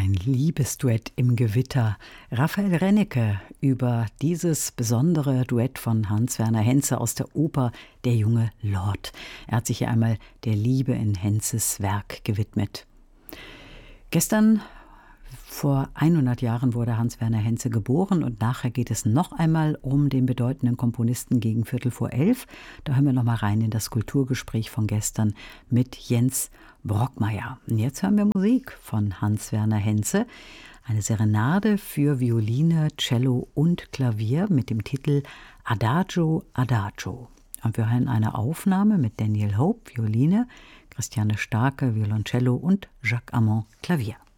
Ein Liebesduett im Gewitter. Raphael Rennecke über dieses besondere Duett von Hans-Werner Henze aus der Oper Der junge Lord. Er hat sich hier einmal der Liebe in Henzes Werk gewidmet. Gestern, vor 100 Jahren, wurde Hans-Werner Henze geboren und nachher geht es noch einmal um den bedeutenden Komponisten gegen 11:15. Da hören wir noch mal rein in das Kulturgespräch von gestern mit Jens Brockmeier. Und jetzt hören wir Musik von Hans-Werner Henze. Eine Serenade für Violine, Cello und Klavier mit dem Titel Adagio, Adagio. Und wir hören eine Aufnahme mit Daniel Hope, Violine, Christiane Starke, Violoncello und Jacques Amand, Klavier.